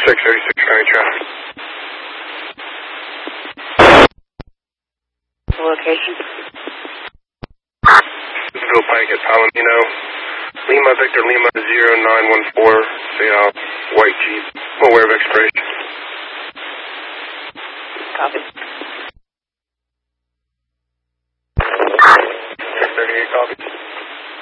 636 County traffic. The location? This is Bill Pike at Palomino. Lima Victor Lima 0914. Say white Jeep. Aware of expiration. Copy.